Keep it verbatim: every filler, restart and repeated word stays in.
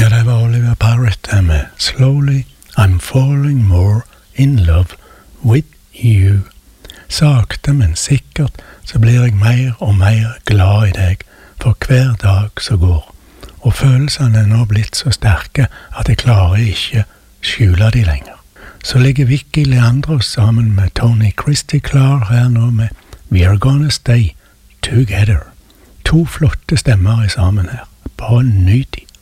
Ja, det var Oliver Parrott der med Slowly I'm falling more in love with you. Sakte, men sikkert så blir jeg mer og mer glad i deg for hver dag som går, og følelsene er nå blitt så sterke at jeg klarer ikke skjule de lenger. Så ligger Vicky Leandros sammen med Tony Christie klar her nå med We Are Gonna Stay Together. To flotte stemmer i sammen her. Bare nyt de.